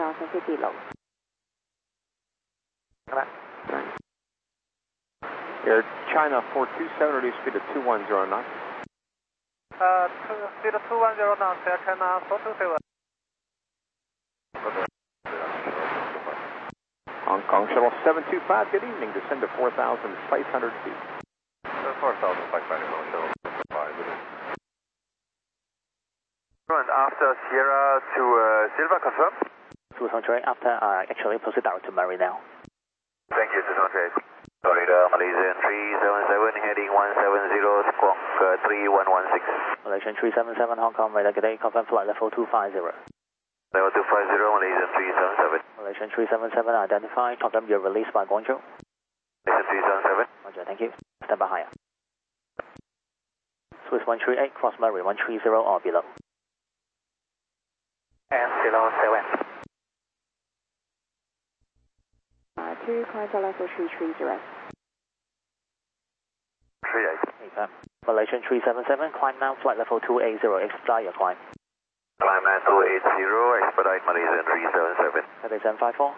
4,000 feet below. Air China 427, reduce speed to 210 knots. Speed 210 knots, Air China 427. Hong Kong Shuttle 725, good evening. Descend to 4,500 feet. 4,500, Shuttle 725. After Sierra to Silva, confirm? 228 after, actually proceed direct to Murray now. Thank you, 228. Florida, Malaysian 377, heading 170, squawk 3116. Malaysian 377, Hong Kong radar, good day, confirm flight level 250. Level 250, Malaysian 377. Malaysian 377, identify, confirm you're released by Guangzhou. Malaysian 377. Roger, thank you. Stand by higher. Swiss 138, cross Murray 130 or below. And below 7. 2, climb to level 330. 38. Malaysian 377, climb now, flight level 280, expedite your climb. Climb at 280, expedite Malaysian 377. Cathay 754.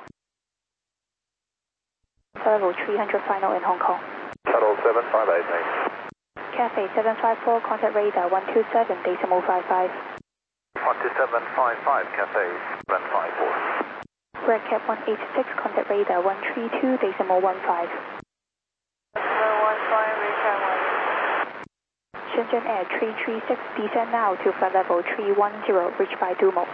Level 300 final in Hong Kong. Shuttle 758, thanks. Cathay 754, contact radar 127, decimal 55. 12755, Cathay 754. Red Cap 186, contact radar 132, decimal 15. 15, Red Cap 1. Shenzhen Air 336, descend now to flight level 310, reach by Dumo.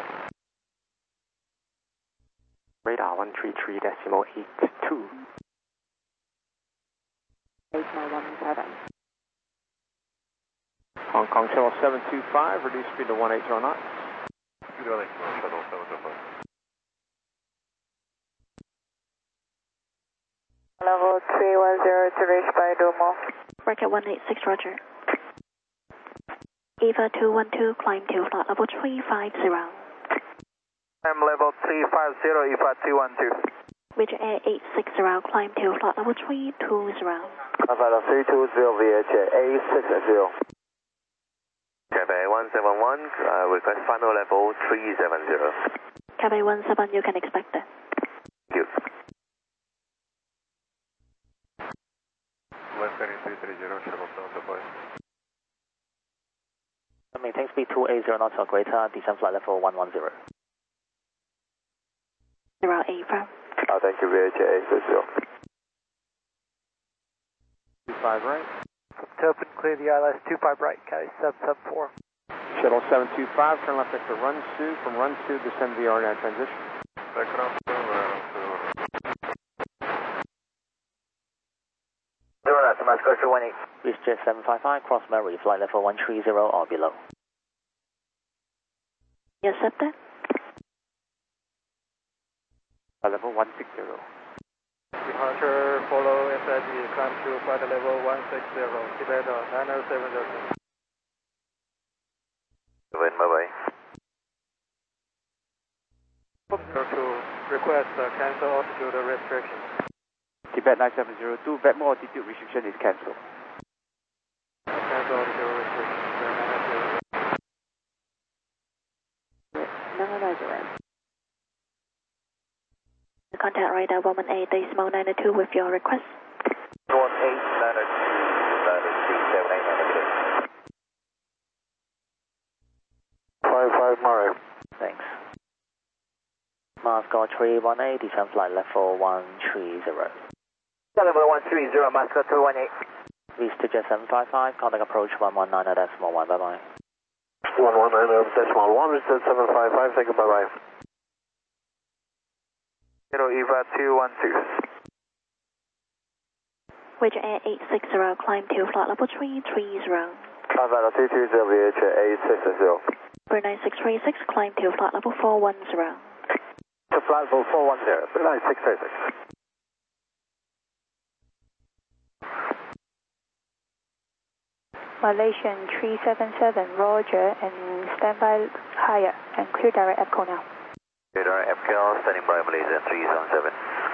Radar 133, decimal 82. 817. Hong Kong Shuttle 725, reduce speed to 180 knots. Shuttle 725. Level 310 to reach by Dumo. Red Cap 186, roger. EVA 212, climb to flight level 350. I'm level 350, EVA 212. Ridge Air 860, climb to flight level 320. Level 320, VHA 860. Cathay 171, request final level 370. Cathay 17, you can expect that. Thank you. 13330, Shuttle 725. Maintain speed 280 knots or greater, descend flight level 110. 08 firm. Thank you, VHA 860. 25 right. Open, clear the ILS 25 right, Cathay 774. Shuttle 725, turn left exit run 2. From run 2, descend VRNAV transition. Background 2, Moscow 218. Reach Jet 755, cross Murray, flight level 130 or below. You accept that? Level 160. Departure, follow SIG, climb to flight level 160, Tibet 907. Bye-bye. To request cancel altitude restriction. Tibet 9702, Vetmo altitude restriction is cancelled. Cancel altitude restriction. Contact radar 118, decimal 92 with your request. 55 Murray. Thanks. Moscow 318, descend flight level 130. Level 130, Moscow 218. Reach to Jet 755, contact approach 119 decimal 1, bye-bye. 119 decimal 1, reach Jet 755, thank you, bye-bye. EVA 212. Ridge Air 860, climb to flight level 330. Level 330, VHA 860. Bird 9636, climb to flight level 410. To flight level 410, Bird 9636. Malaysian 377, roger, and standby higher, and clear direct EPCO now. Radar FKL, standing by Malaysian 377.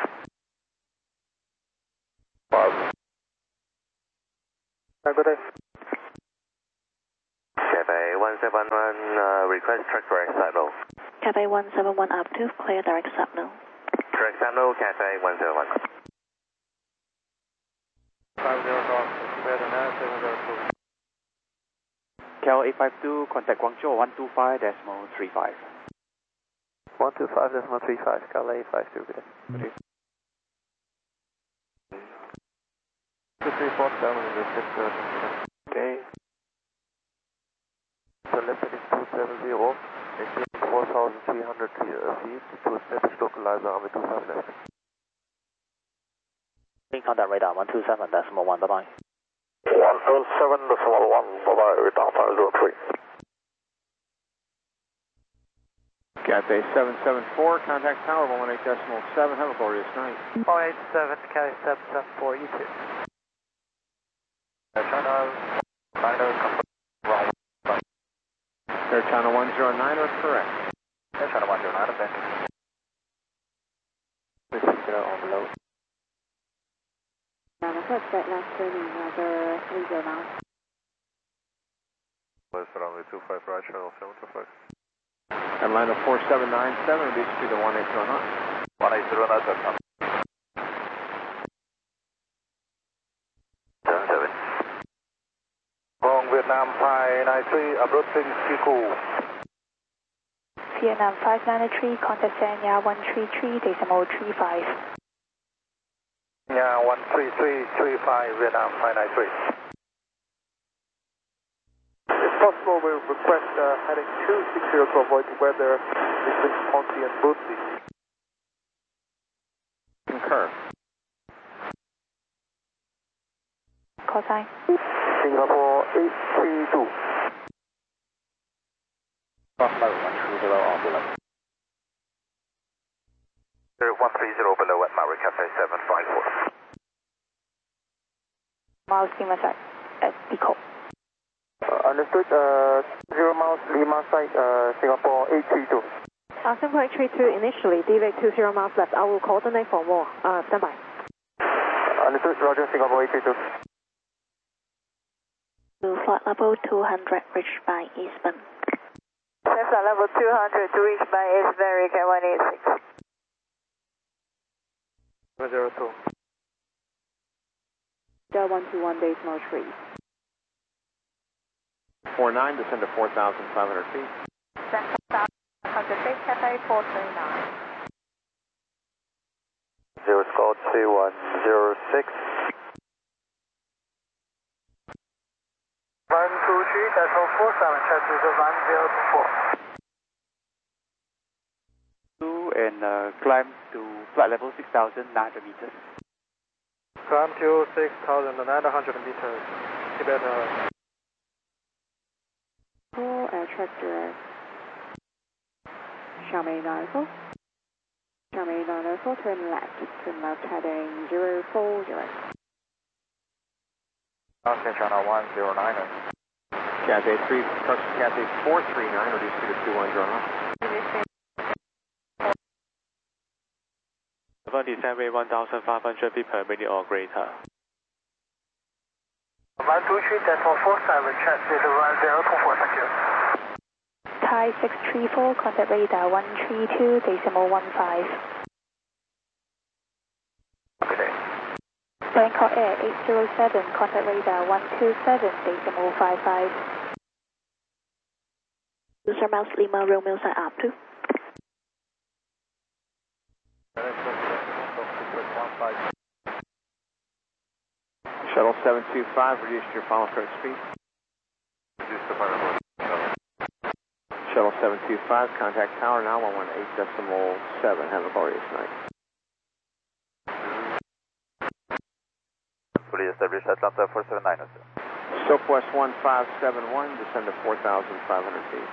Good day. Cathay 171, request track direct side low. Cathay 171 up to clear direct signal. Direct signal, Cathay 101. 50 North, better now, 702. Cal 852, contact Guangzhou 125.35. 125.35, Cal 852, good day. 2347 is the 6 okay. So left heading 270, maintain 4,300 feet to establish localizer Army 25 left. Contact radar 127.1, bye-bye. 127.1, bye-bye, radar 503. Cathay 774, contact tower 118.7, have a glorious night. 487, Cathay 774, you too. China 109 was correct. China 109, okay. This is on the load. Last turning, Roger 30 miles. Place runway 25 right, channel 725. Atlanta 4797, reduce speed to 18009. 18009, 77. Vietnam 593, approaching Siku. Vietnam 593, contact Sanya 133.35. Yeah, 13335, Vietnam 593. If possible, we request heading 260 to avoid weather between Ponty and Bootsy. Concur. Call sign. Singapore 832. Crossbow 130 on the load. 130 below at Maui Cafe 754. Miles Lima site at Deco. Understood, 0 miles Lima site, Singapore 832. Singapore 832 initially, delay 20 miles left. I will coordinate for more. Stand by. Understood, Roger, Singapore 832. To flight level 200, reached by Eastbound. Flight level 200 to reach by Eastbound, Rica 186. 102. Delta 121, decimal 3. 49, descend to 4,500 feet. Contact Cathay 439. 0 Scott 3106. 123.47, check to the 1024. And climb to flight level 6,900 meters. Climb to 6,900 meters. Tibet. Full air track direct. Xiaomei 904. Xiaomei 904, turn left heading 040. Okay, channel 109. Cathay 439, reduce speed to 2109. Descent rate 1,500 feet per minute or greater. 123.47, check to the 1024, thank you. Thai 634, contact radar 132.15. Good day. Bangkok Air 807, contact radar 127.55. User Mouse Lima, Romeo side up to. Shuttle 725, reduce your final approach speed. Reduce the final approach. Shuttle 725, contact tower now 118.7, have a glorious night. Fully established Atlanta 479, sir. Southwest 1571, descend to 4,500 feet.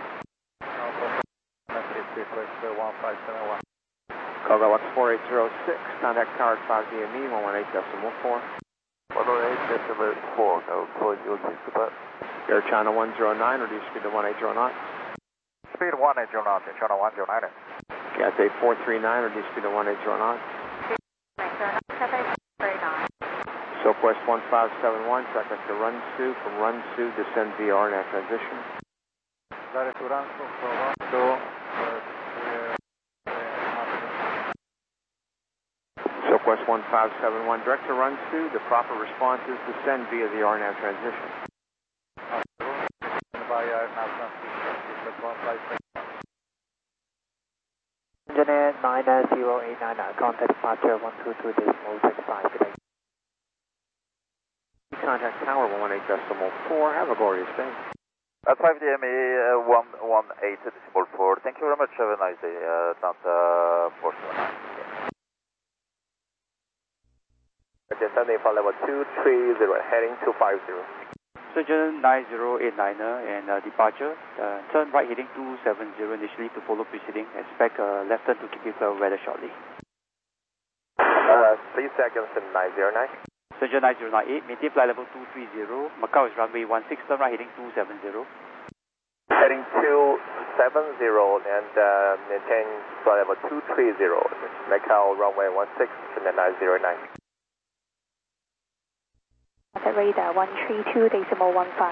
Cargo Watch 4806, contact tower at 5 DME 118.4. 108.4, no, Floyd, you'll use the butt. Air China 109, reduce speed to 1809. Speed 1809, channel 109. Cathay 439, reduce speed to 1809. Southwest 1571, traffic to Runsu, from Runsu, descend VR, net transition. Latitude Runsu, Northwest 1571, direct to run to. The proper response is descend via the RNAV transmission. Engineer 90899, contact departure 122.65. Contact tower 118.4. Have a glorious day. 5DME 118.4. Thank you very much. Have a nice day. Atlanta 479. Descending for level 230, heading 250. Surgeon 9089er and departure. Turn right heading 270 initially to follow preceding. Expect left turn to keep it weather shortly. 3 seconds and 909. Surgeon 9098, maintain flight level 230. Macau is runway 16, turn right heading 270. Heading 270 and maintain flight level 230. Macau runway 16 and 909. Contact radar 132.15. 13215,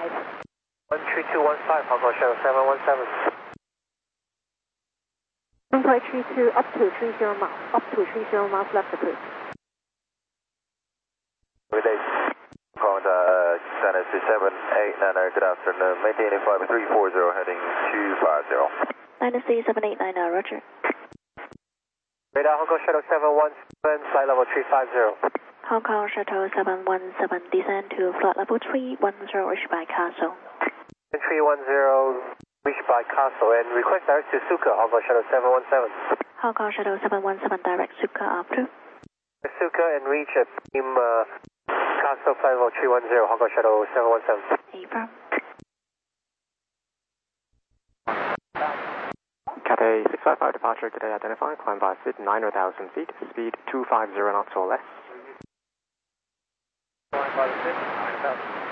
Hong Kong Shuttle 717. Runway 32 up to 30 miles. Up to 30 miles left approach. Good day. Dynasty 789, good afternoon. Maintaining 5340, heading 250. Dynasty 789, roger. Radar Hong Kong Shuttle 717, flight level 350. Hong Kong Shuttle 717, descend to flight level 310, reached by Castle. 310, reached by Castle, and request direct to Suka, Hong Kong Shuttle 717. Hong Kong Shuttle 717, direct Suka after. Suka and reach at team Castle flight level 310, Hong Kong Shuttle 717. Affirm. Cathay 655 departure, today identified, climb by SID 9,000 feet, speed 250 knots or less. Climb by the SID 9,000.